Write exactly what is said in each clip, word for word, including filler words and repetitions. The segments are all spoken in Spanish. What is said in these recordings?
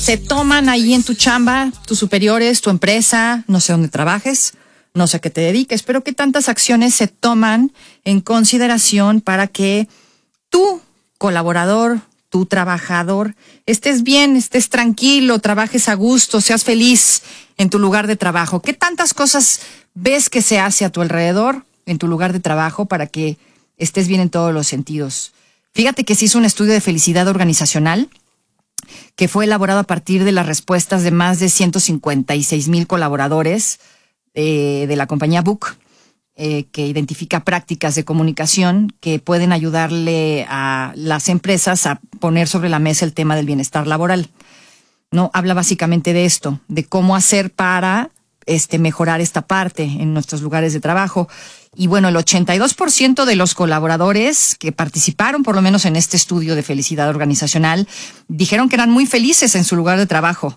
se toman ahí en tu chamba, tus superiores, tu empresa, no sé dónde trabajes, no sé a qué te dediques, pero qué tantas acciones se toman en consideración para que tú, colaborador, tu trabajador, estés bien, estés tranquilo, trabajes a gusto, seas feliz en tu lugar de trabajo. ¿Qué tantas cosas ves que se hace a tu alrededor en tu lugar de trabajo para que estés bien en todos los sentidos? Fíjate que se hizo un estudio de felicidad organizacional que fue elaborado a partir de las respuestas de más de ciento cincuenta y seis mil colaboradores eh, de la compañía Book, eh, que identifica prácticas de comunicación que pueden ayudarle a las empresas a poner sobre la mesa el tema del bienestar laboral. No, habla básicamente de esto, de cómo hacer para este, mejorar esta parte en nuestros lugares de trabajo. Y bueno, el ochenta y dos por ciento de los colaboradores que participaron por lo menos en este estudio de felicidad organizacional dijeron que eran muy felices en su lugar de trabajo.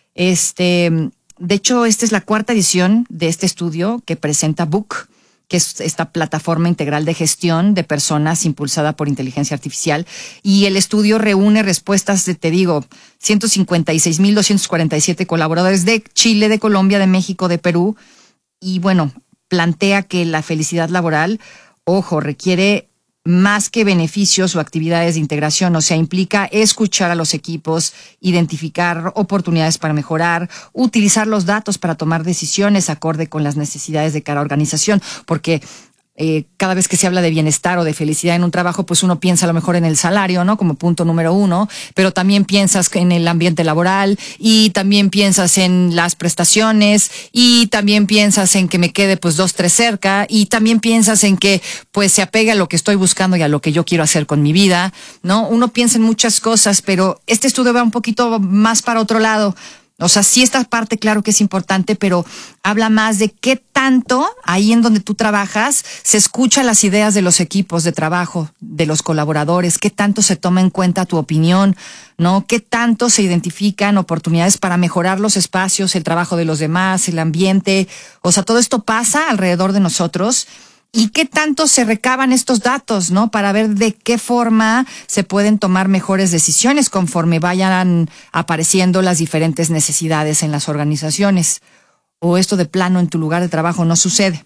Este, de hecho, esta es la cuarta edición de este estudio que presenta Book, que es esta plataforma integral de gestión de personas impulsada por inteligencia artificial. Y el estudio reúne respuestas de, te digo, ciento cincuenta y seis mil doscientos cuarenta y siete colaboradores de Chile, de Colombia, de México, de Perú. Y bueno, plantea que la felicidad laboral, ojo, requiere más que beneficios o actividades de integración, o sea, implica escuchar a los equipos, identificar oportunidades para mejorar, utilizar los datos para tomar decisiones acorde con las necesidades de cada organización, porque eh, cada vez que se habla de bienestar o de felicidad en un trabajo, pues uno piensa a lo mejor en el salario, ¿no? Como punto número uno, pero también piensas en el ambiente laboral y también piensas en las prestaciones y también piensas en que me quede pues dos, tres cerca y también piensas en que pues se apegue a lo que estoy buscando y a lo que yo quiero hacer con mi vida, ¿no? Uno piensa en muchas cosas, pero este estudio va un poquito más para otro lado. O sea, sí, esta parte claro que es importante, pero habla más de qué tanto ahí en donde tú trabajas se escucha las ideas de los equipos de trabajo, de los colaboradores, qué tanto se toma en cuenta tu opinión, ¿no? Qué tanto se identifican oportunidades para mejorar los espacios, el trabajo de los demás, el ambiente. O sea, todo esto pasa alrededor de nosotros. ¿Y qué tanto se recaban estos datos, no? Para ver de qué forma se pueden tomar mejores decisiones conforme vayan apareciendo las diferentes necesidades en las organizaciones. O esto de plano en tu lugar de trabajo no sucede.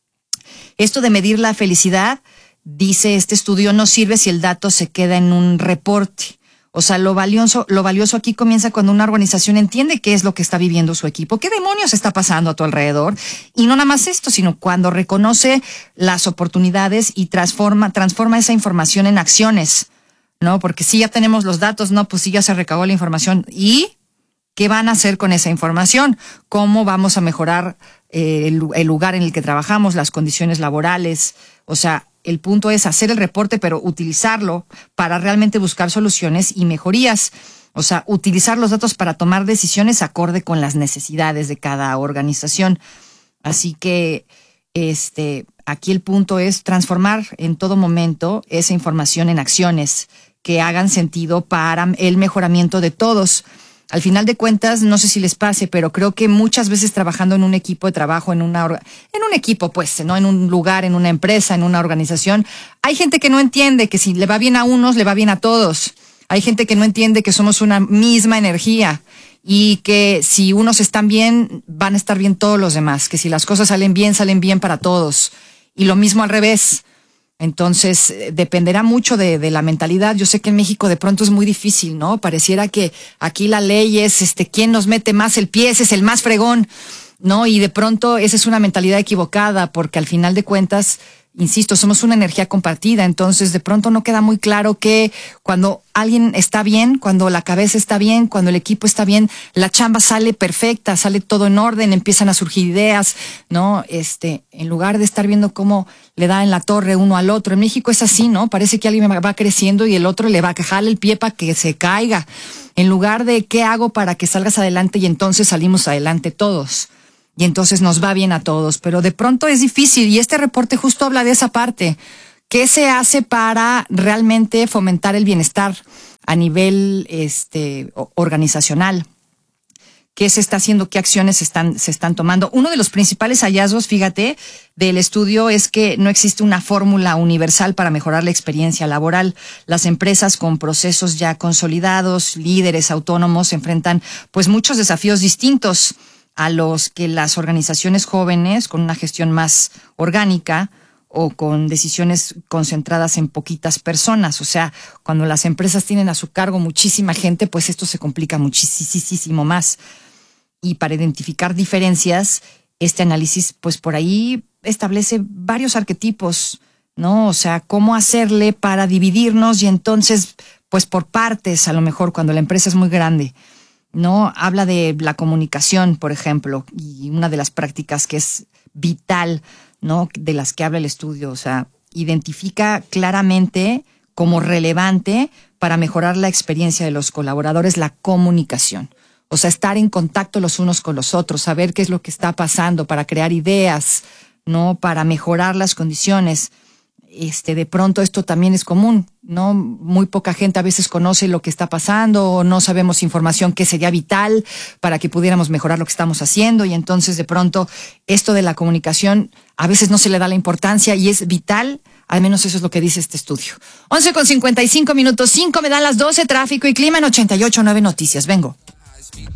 Esto de medir la felicidad, dice este estudio, no sirve si el dato se queda en un reporte. O sea, lo valioso, lo valioso aquí comienza cuando una organización entiende qué es lo que está viviendo su equipo, qué demonios está pasando a tu alrededor. Y no nada más esto, sino cuando reconoce las oportunidades y transforma, transforma esa información en acciones, ¿no? Porque si ya tenemos los datos, no, pues sí ya se recabó la información. ¿Y qué van a hacer con esa información? ¿Cómo vamos a mejorar eh, el, el lugar en el que trabajamos, las condiciones laborales? O sea, el punto es hacer el reporte, pero utilizarlo para realmente buscar soluciones y mejorías. O sea, utilizar los datos para tomar decisiones acorde con las necesidades de cada organización. Así que, este, aquí el punto es transformar en todo momento esa información en acciones que hagan sentido para el mejoramiento de todos. Al final de cuentas, no sé si les pase, pero creo que muchas veces trabajando en un equipo de trabajo, en una orga- en un equipo, pues, no en un lugar, en una empresa, en una organización, hay gente que no entiende que si le va bien a unos, le va bien a todos. Hay gente que no entiende que somos una misma energía y que si unos están bien, van a estar bien todos los demás, que si las cosas salen bien, salen bien para todos. Y lo mismo al revés. Entonces, dependerá mucho de, de la mentalidad. Yo sé que en México de pronto es muy difícil, ¿no? Pareciera que aquí la ley es, este, quién nos mete más el pie, ese es el más fregón, ¿no? Y de pronto esa es una mentalidad equivocada, porque al final de cuentas, insisto, somos una energía compartida. Entonces, de pronto no queda muy claro que cuando alguien está bien, cuando la cabeza está bien, cuando el equipo está bien, la chamba sale perfecta, sale todo en orden, empiezan a surgir ideas, ¿no? Este, en lugar de estar viendo cómo le da en la torre uno al otro. En México es así, ¿no? Parece que alguien va creciendo y el otro le va a jalar el pie para que se caiga. En lugar de qué hago para que salgas adelante y entonces salimos adelante todos. Y entonces nos va bien a todos, pero de pronto es difícil y este reporte justo habla de esa parte. ¿Qué se hace para realmente fomentar el bienestar a nivel este organizacional? qué se está haciendo, qué acciones se están, se están tomando. Uno de los principales hallazgos, fíjate, del estudio es que no existe una fórmula universal para mejorar la experiencia laboral. Las empresas con procesos ya consolidados, líderes autónomos, enfrentan pues muchos desafíos distintos a los que las organizaciones jóvenes con una gestión más orgánica o con decisiones concentradas en poquitas personas. O sea, cuando las empresas tienen a su cargo muchísima gente, pues esto se complica muchísimo más. Y para identificar diferencias, este análisis, pues por ahí establece varios arquetipos, ¿no? O sea, cómo hacerle para dividirnos y entonces, pues por partes, a lo mejor cuando la empresa es muy grande, ¿no? Habla de la comunicación, por ejemplo, y una de las prácticas que es vital, ¿no? De las que habla el estudio, o sea, identifica claramente como relevante para mejorar la experiencia de los colaboradores la comunicación. O sea, estar en contacto los unos con los otros, saber qué es lo que está pasando para crear ideas, ¿no? Para mejorar las condiciones. Este, de pronto esto también es común, ¿no? Muy poca gente a veces conoce lo que está pasando o no sabemos información que sería vital para que pudiéramos mejorar lo que estamos haciendo y entonces de pronto esto de la comunicación a veces no se le da la importancia y es vital, al menos eso es lo que dice este estudio. once con cincuenta y cinco minutos, cinco me dan las doce, tráfico y clima en ochenta y ocho punto nueve Noticias. Vengo.